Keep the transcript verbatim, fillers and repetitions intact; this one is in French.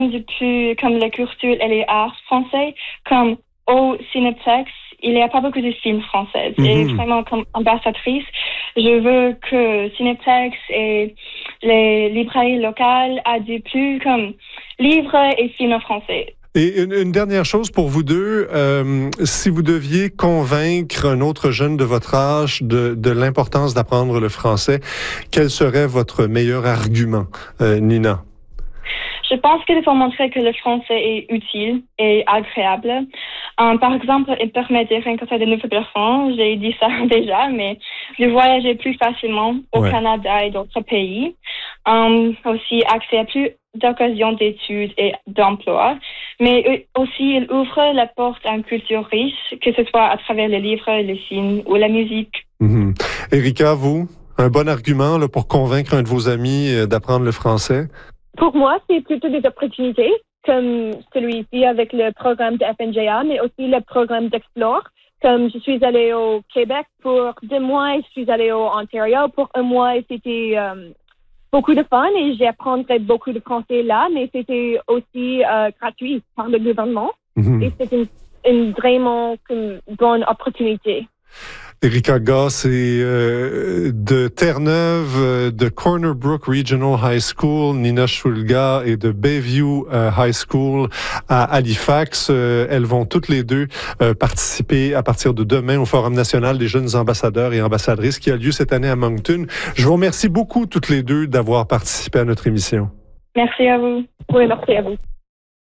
depuis comme la culture et les arts français, comme au Cinéplex, il n'y a pas beaucoup de films français. Mm-hmm. Et vraiment, comme ambassadrice, je veux que Cinéplex et les librairies locales aient du plus comme livres et films en français. Et une, une dernière chose pour vous deux, euh, si vous deviez convaincre un autre jeune de votre âge de, de l'importance d'apprendre le français, quel serait votre meilleur argument, euh, Nina? Je pense qu'il faut montrer que le français est utile et agréable. Um, par exemple, il permet de rencontrer de nouvelles personnes. J'ai dit ça déjà, mais de voyager plus facilement au Ouais. Canada et d'autres pays. Um, aussi, accès à plus d'occasions d'études et d'emploi. Mais aussi, il ouvre la porte à une culture riche, que ce soit à travers les livres, les films ou la musique. Mm-hmm. Erika, vous, un bon argument là, pour convaincre un de vos amis d'apprendre le français? Pour moi, c'est plutôt des opportunités, comme celui-ci avec le programme de F N J A, mais aussi le programme d'Explore. Comme je suis allée au Québec pour deux mois et je suis allée au Ontario pour un mois et c'était euh, beaucoup de fun et j'ai appris beaucoup de français là, mais c'était aussi euh, gratuit par le gouvernement. Mm-hmm. Et c'est une, une vraiment une bonne opportunité. Erika Goss est euh, de Terre-Neuve, de Corner Brook Regional High School. Nina Shulga est de Bayview euh, High School à Halifax. Euh, elles vont toutes les deux euh, participer à partir de demain au Forum national des jeunes ambassadeurs et ambassadrices qui a lieu cette année à Moncton. Je vous remercie beaucoup toutes les deux d'avoir participé à notre émission. Merci à vous. Oui, merci à vous.